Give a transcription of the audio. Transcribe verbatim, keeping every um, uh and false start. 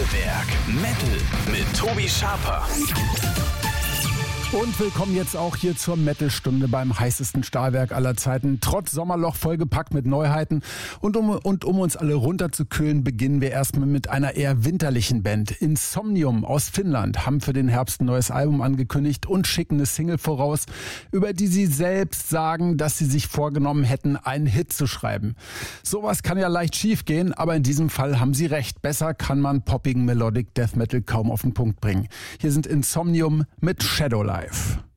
Stahlwerk Metal mit Tobi Schaper. Und willkommen jetzt auch hier zur Metal-Stunde beim heißesten Stahlwerk aller Zeiten. Trotz Sommerloch vollgepackt mit Neuheiten. Und um, und um uns alle runterzukühlen, beginnen wir erstmal mit einer eher winterlichen Band. Insomnium aus Finnland haben für den Herbst ein neues Album angekündigt und schicken eine Single voraus, über die sie selbst sagen, dass sie sich vorgenommen hätten, einen Hit zu schreiben. Sowas kann ja leicht schief gehen, aber in diesem Fall haben sie recht. Besser kann man poppigen Melodic Death Metal kaum auf den Punkt bringen. Hier sind Insomnium mit Shadowlife.